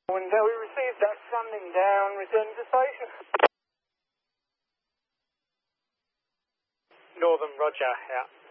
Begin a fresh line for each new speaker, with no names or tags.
Until we received that standing down, return to station.
Northern, roger, out.